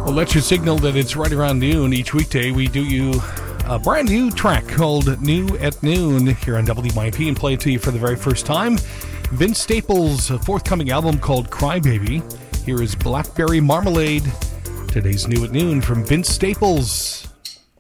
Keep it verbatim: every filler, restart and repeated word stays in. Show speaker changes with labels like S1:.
S1: We'll let you signal that it's right around noon. Each weekday, we do you a brand new track called New at Noon here on W M I P and play it to you for the very first time. Vince Staples' forthcoming album called Crybaby. Here is Blackberry Marmalade. Today's New at Noon from Vince Staples.